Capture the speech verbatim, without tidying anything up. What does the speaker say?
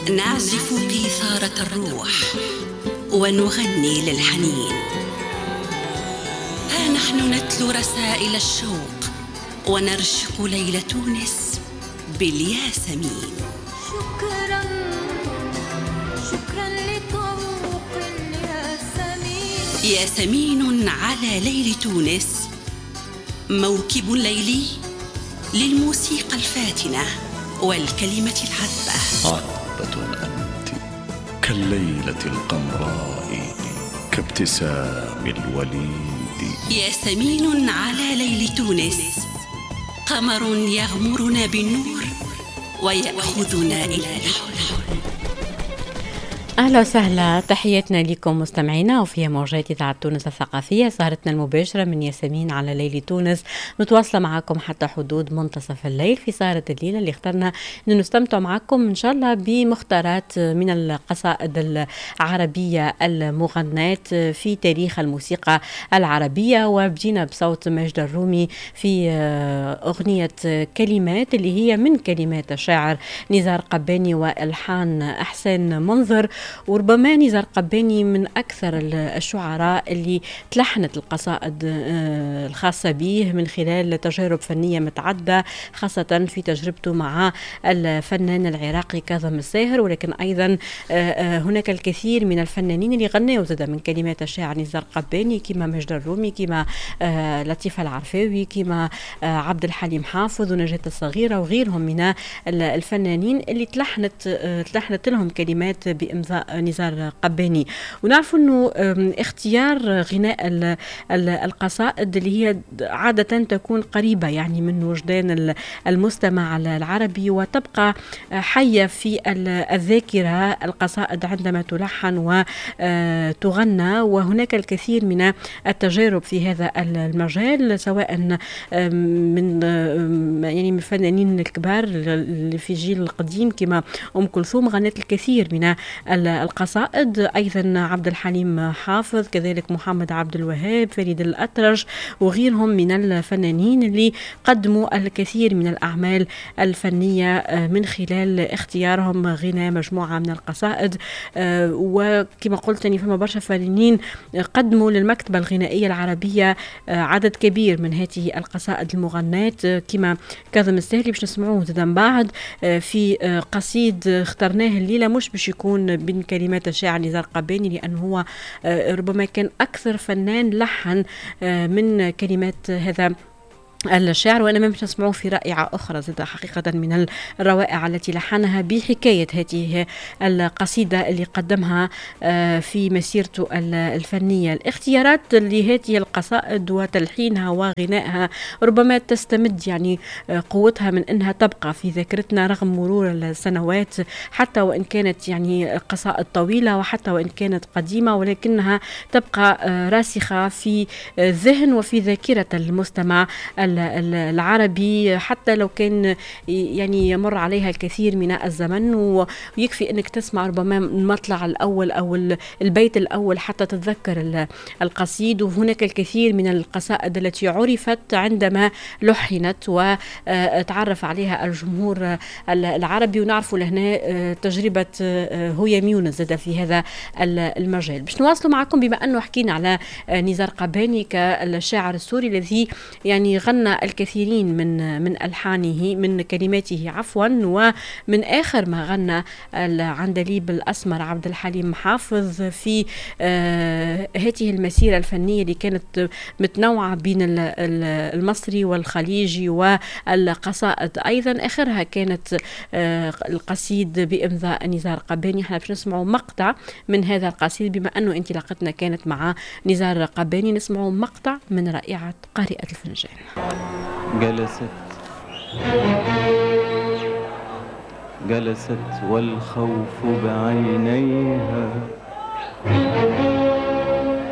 نعزف قيثارة الروح ونغني للحنين. ها نحن نتلو رسائل الشوق ونرشق ليل تونس بالياسمين. شكرا شكرا لطوق الياسمين. ياسمين على ليل تونس، موكب ليلي للموسيقى الفاتنة والكلمة العذبة. عذبة أنت كالليلة القمراء كابتسام الوليد. ياسمين على ليل تونس، قمر يغمرنا بالنور ويأخذنا إلى الحلم. أهلا وسهلا، تحياتنا لكم مستمعينا وفي موجات إذاعة تونس الثقافية. سهرتنا المباشرة من ياسمين على ليل تونس متواصلة معكم حتى حدود منتصف الليل في سهرة الليلة اللي اخترنا أن نستمتع معكم إن شاء الله بمختارات من القصائد العربية المغناة في تاريخ الموسيقى العربية. وبدينا بصوت ماجد الرومي في أغنية كلمات اللي هي من كلمات الشاعر نزار قباني وألحان أحسان منظر. وربما نزار قباني من أكثر الشعراء اللي تلحنت القصائد الخاصة به من خلال تجارب فنية متعددة، خاصة في تجربته مع الفنان العراقي كاظم الساهر، ولكن أيضا هناك الكثير من الفنانين اللي غنوا زاد من كلمات الشاعر نزار قباني كما ماجد الرومي، كما لطيفة العرفاوي، كما عبد الحليم حافظ ونجاة الصغيرة وغيرهم من الفنانين اللي تلحنت تلحنت لهم كلمات بإمضاء نزار قباني. ونعرف أنه اختيار غناء القصائد اللي هي عادة تكون قريبة يعني من وجدان المستمع العربي وتبقى حية في الذاكرة القصائد عندما تلحن وتغنى. وهناك الكثير من التجارب في هذا المجال، سواء من يعني من الفنانين الكبار اللي في جيل القديم كما أم كلثوم غنت الكثير من القصائد، أيضا عبد الحليم حافظ، كذلك محمد عبد الوهاب، فريد الأطرش وغيرهم من الفنانين اللي قدموا الكثير من الأعمال الفنية من خلال اختيارهم غناء مجموعة من القصائد. وكما قلت يعني فما برشا فنانين قدموا للمكتبة الغنائية العربية عدد كبير من هذه القصائد المغناة كما كاظم الساهري باش نسمعوه زادن بعد في قصيد اخترناه الليلة، مش باش يكون بين كلمات الشاعر نزار قباني لأنه هو ربما كان أكثر فنان لحن من كلمات هذا الشعر، وأنا مش نسمعوه في رائعة أخرى زاد حقيقة من الروائع التي لحنها بحكاية هذه القصيدة اللي قدمها في مسيرته الفنية. الاختيارات لهذه القصائد وتلحينها وغنائها ربما تستمد يعني قوتها من أنها تبقى في ذاكرتنا رغم مرور السنوات، حتى وإن كانت يعني قصائد طويلة وحتى وإن كانت قديمة، ولكنها تبقى راسخة في الذهن وفي ذاكرة المستمع العربي حتى لو كان يعني يمر عليها الكثير من الزمن. ويكفي انك تسمع ربما المطلع الاول او البيت الاول حتى تتذكر القصيد. وهناك الكثير من القصائد التي عرفت عندما لحنت وتعرف عليها الجمهور العربي. ونعرف لهنا تجربة هويا ميونس زاد في هذا المجال. باش نواصلوا معكم بما انه حكينا على نزار قباني كالشاعر السوري الذي يعني غنى الكثيرين من من ألحانه من كلماته عفوا. ومن آخر ما غنى العندليب الأسمر عبد الحليم حافظ في آه هذه المسيرة الفنية اللي كانت متنوعة بين المصري والخليجي والقصائد أيضا. آخرها كانت آه القصيد بإمضاء نزار قباني. احنا باش نسمعوا مقطع من هذا القصيد بما أنه انطلاقتنا كانت مع نزار قباني، نسمعوا مقطع من رائعة قارئة الفنجان. جلست جلست والخوف بعينيها